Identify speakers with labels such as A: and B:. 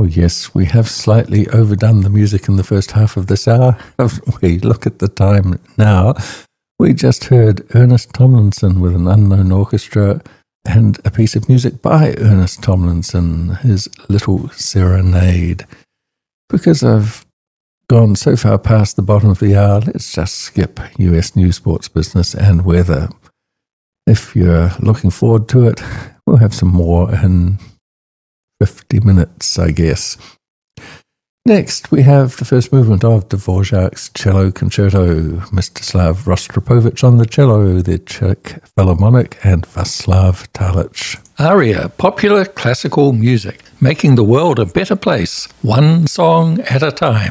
A: Oh, yes, we have slightly overdone the music in the first half of this hour. We look at the time now. We just heard Ernest Tomlinson with an unknown orchestra and a piece of music by Ernest Tomlinson, his Little Serenade. Because I've gone so far past the bottom of the hour, let's just skip US news, sports, business and weather. If you're looking forward to it, we'll have some more in 50 minutes, I guess. Next, we have the first movement of Dvorak's Cello Concerto, Mstislav Rostropovich on the cello, the Czech Philharmonic, and Václav Talich.
B: ARIA, popular classical music, making the world a better place, one song at a time.